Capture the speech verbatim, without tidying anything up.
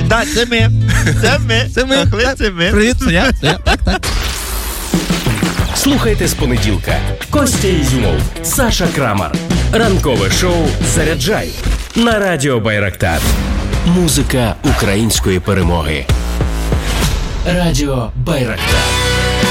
Так, це ми. Це ми. Це ми. Ахли, це ми. Привіт, це я. Це я. Так, так. Слухайте з понеділка. Костя Ізюмов, Саша Крамар. Ранкове шоу «Заряджай» на Радіо Байрактар. Музика української перемоги. Радіо Байрактар.